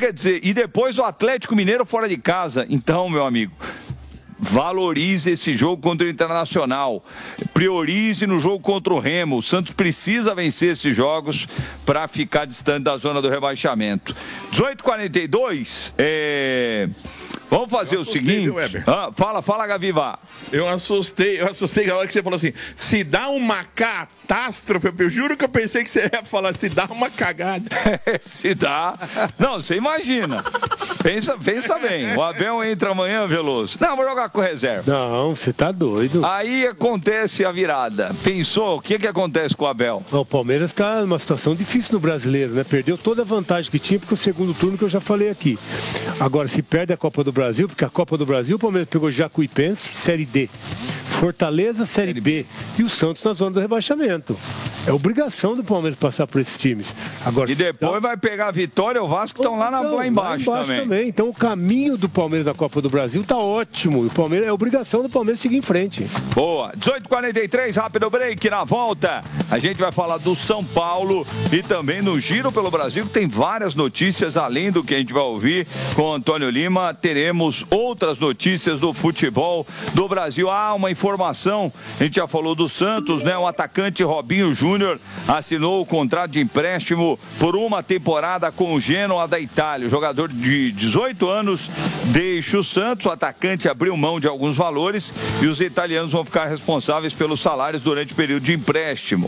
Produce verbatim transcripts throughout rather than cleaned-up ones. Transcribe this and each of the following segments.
quer dizer, e depois o Atlético Mineiro fora de casa. Então, meu amigo, valorize esse jogo contra o Internacional. Priorize no jogo contra o Remo. O Santos precisa vencer esses jogos para ficar distante da zona do rebaixamento. dezoito e quarenta e dois, é... vamos fazer o seguinte. Ah, fala, fala, Gaviva. Eu assustei, eu assustei na hora que você falou assim, se dá uma catástrofe, eu juro que eu pensei que você ia falar, se dá uma cagada. Se dá. Não, você imagina. Pensa, pensa bem. O Abel entra amanhã, Veloso. Não, vou jogar com reserva. Não, você tá doido. Aí acontece a virada. Pensou, o que que acontece com o Abel? O Palmeiras tá numa situação difícil no Brasileiro, né? Perdeu toda a vantagem que tinha porque o segundo turno que eu já falei aqui. Agora, se perde a Copa do Brasil, porque a Copa do Brasil, o Palmeiras pegou Jacuipense, Série D. Fortaleza, Série B. E o Santos na zona do rebaixamento. É obrigação do Palmeiras passar por esses times. Agora, e depois então, vai pegar a Vitória e o Vasco, que estão lá, na, não, lá embaixo, lá embaixo também. também. Então o caminho do Palmeiras da Copa do Brasil está ótimo. O Palmeiras, é obrigação do Palmeiras seguir em frente. Boa. dezoito e quarenta e três, rápido break. Na volta, a gente vai falar do São Paulo e também no Giro pelo Brasil, que tem várias notícias, além do que a gente vai ouvir com o Antônio Lima. Teremos outras notícias do futebol do Brasil. Ah, uma informação. A gente já falou do Santos, né? O atacante Robinho Júnior assinou o contrato de empréstimo por uma temporada com o Genoa da Itália. O jogador de dezoito anos deixa o Santos. O atacante abriu mão de alguns valores e os italianos vão ficar responsáveis pelos salários durante o período de empréstimo.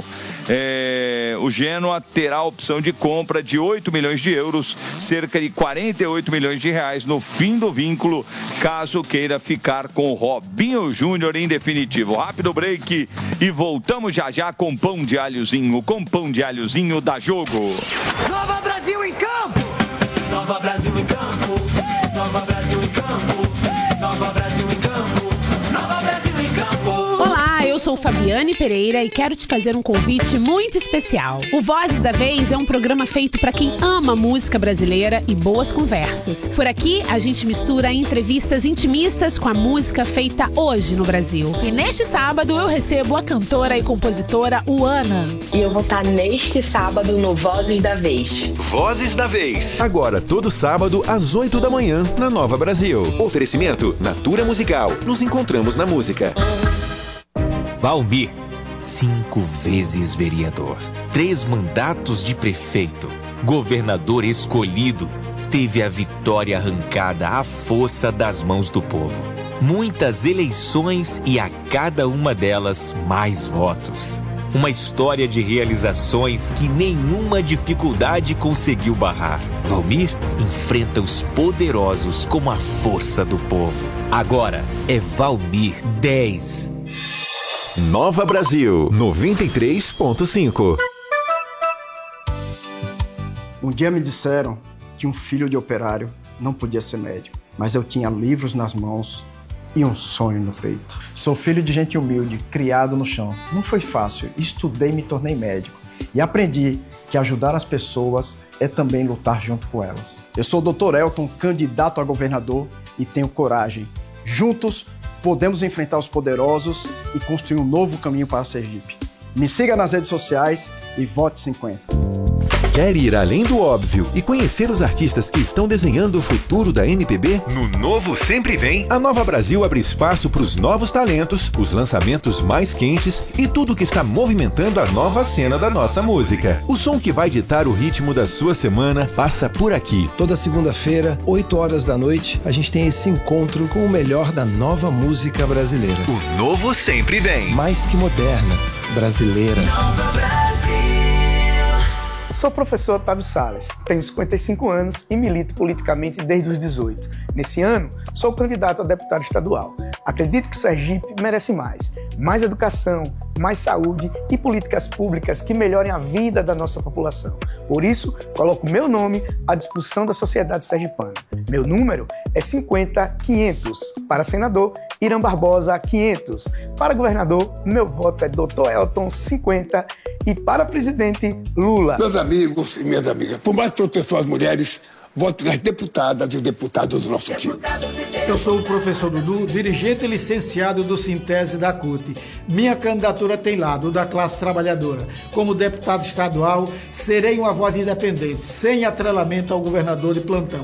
É, o Genoa terá a opção de compra de oito milhões de euros, cerca de quarenta e oito milhões de reais no fim do vínculo, caso queira ficar com o Robinho Júnior em definitivo. Rápido break e voltamos já já com pão de alhozinho, com pão de alhozinho da Jogo. Nova Brasil em campo! Nova Brasil em campo! Nova Brasil em campo! Nova Brasil em campo! Nova Brasil em campo! Olá, eu sou Fabiane Pereira e quero te fazer um convite muito especial. O Vozes da Vez é um programa feito para quem ama música brasileira e boas conversas. Por aqui, a gente mistura entrevistas intimistas com a música feita hoje no Brasil. E neste sábado eu recebo a cantora e compositora Uana. E eu vou estar neste sábado no Vozes da Vez. Vozes da Vez. Agora, todo sábado, às oito da manhã, na Nova Brasil. Oferecimento Natura Musical. Nos encontramos na música. Valmir, cinco vezes vereador, três mandatos de prefeito, governador escolhido, teve a vitória arrancada à força das mãos do povo. Muitas eleições e a cada uma delas mais votos. Uma história de realizações que nenhuma dificuldade conseguiu barrar. Valmir enfrenta os poderosos com a força do povo. Agora é Valmir dez. Nova Brasil, noventa e três ponto cinco. Um dia me disseram que um filho de operário não podia ser médico, mas eu tinha livros nas mãos e um sonho no peito. Sou filho de gente humilde, criado no chão. Não foi fácil, estudei e me tornei médico. E aprendi que ajudar as pessoas é também lutar junto com elas. Eu sou o doutor Elton, candidato a governador, e tenho coragem. Juntos, podemos enfrentar os poderosos e construir um novo caminho para Sergipe. Me siga nas redes sociais e vote cinquenta. Quer ir além do óbvio e conhecer os artistas que estão desenhando o futuro da M P B? No Novo Sempre Vem, a Nova Brasil abre espaço para os novos talentos, os lançamentos mais quentes e tudo que está movimentando a nova cena da nossa música. O som que vai ditar o ritmo da sua semana passa por aqui. Toda segunda-feira, oito horas da noite, a gente tem esse encontro com o melhor da nova música brasileira. O Novo Sempre Vem. Mais que moderna, brasileira. Nova Brasil. Sou o professor Otávio Salles, tenho cinquenta e cinco anos e milito politicamente desde os dezoito. Nesse ano, sou candidato a deputado estadual. Acredito que Sergipe merece mais. Mais educação, mais saúde e políticas públicas que melhorem a vida da nossa população. Por isso, coloco meu nome à disposição da sociedade sergipana. Meu número é cinquenta quinhentos. Para senador, Irã Barbosa, quinhentos. Para governador, meu voto é doutor Elton, cinquenta. E para presidente, Lula. Meus amigos e minhas amigas, por mais proteção às mulheres, vote nas deputadas e os deputados do nosso time. Eu sou o professor Dudu, dirigente e licenciado do Sintese da C U T. Minha candidatura tem lado, o da classe trabalhadora. Como deputado estadual, serei uma voz independente, sem atrelamento ao governador de plantão.